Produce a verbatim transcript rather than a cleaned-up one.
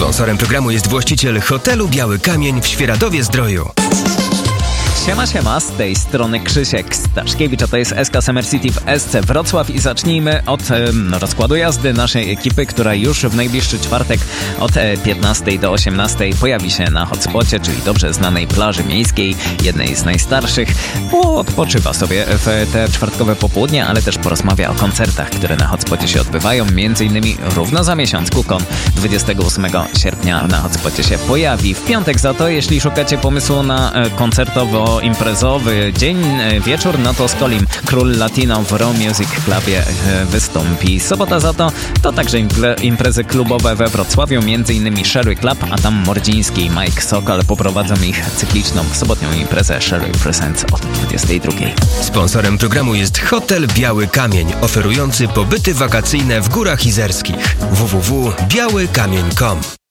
Sponsorem programu jest właściciel hotelu Biały Kamień w Świeradowie-Zdroju. Siema, siema, z tej strony Krzysiek Staszkiewicz, a to jest S K Summer City w S C Wrocław i zacznijmy od no, rozkładu jazdy naszej ekipy, która już w najbliższy czwartek od piętnastej do osiemnastej pojawi się na hotspocie, czyli dobrze znanej plaży miejskiej, jednej z najstarszych. Odpoczywa sobie w te czwartkowe popołudnie, ale też porozmawia o koncertach, które na hotspocie się odbywają, między innymi równo za miesiąc Kukon dwudziestego ósmego sierpnia na hotspocie się pojawi. W piątek za to, jeśli szukacie pomysłu na koncertowo imprezowy dzień, wieczór, no to Skolim, król latino w Raw Music Clubie wystąpi. Sobota za to, to także imprezy klubowe we Wrocławiu, między innymi Sherry Club, a tam Mordziński i Mike Sokal poprowadzą ich cykliczną sobotnią imprezę Sherry Presents od dwudziestej drugiej. Sponsorem programu jest hotel Biały Kamień, oferujący pobyty wakacyjne w Górach Izerskich. w w w kropka biały kamień kropka com